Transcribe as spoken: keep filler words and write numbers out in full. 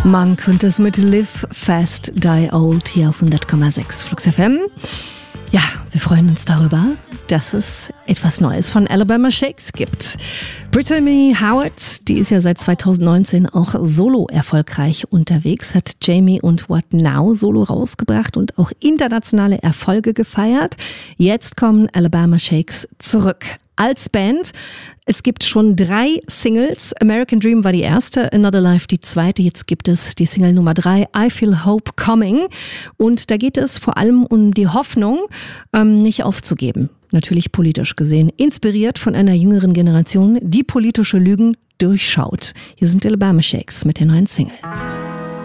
Man könnte es mit Live Fast, Die Old hier auf hundert Komma sechs Flux F M. Ja, wir freuen uns darüber, dass es etwas Neues von Alabama Shakes gibt. Brittany Howard, die ist ja seit zweitausendneunzehn auch solo erfolgreich unterwegs, hat Jamie und What Now solo rausgebracht und auch internationale Erfolge gefeiert. Jetzt kommen Alabama Shakes zurück als Band. Es gibt schon drei Singles. American Dream war die erste, Another Life die zweite. Jetzt gibt es die Single Nummer drei, I Feel Hope Coming. Und da geht es vor allem um die Hoffnung, ähm, nicht aufzugeben. Natürlich politisch gesehen. Inspiriert von einer jüngeren Generation, die politische Lügen durchschaut. Hier sind Alabama Shakes mit der neuen Single.